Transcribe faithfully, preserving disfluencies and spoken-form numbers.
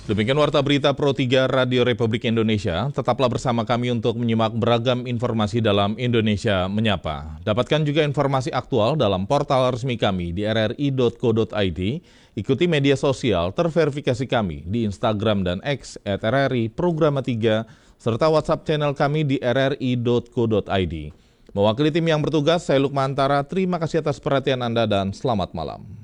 Demikian Warta Berita Pro tiga Radio Republik Indonesia. Tetaplah bersama kami untuk menyimak beragam informasi dalam Indonesia Menyapa. Dapatkan juga informasi aktual dalam portal resmi kami di r r i titik co titik i d. Ikuti media sosial terverifikasi kami di Instagram dan X at r r i programa tiga, serta WhatsApp channel kami di r r i titik co titik i d. Mewakili tim yang bertugas, saya Lukmantara. Terima kasih atas perhatian Anda dan selamat malam.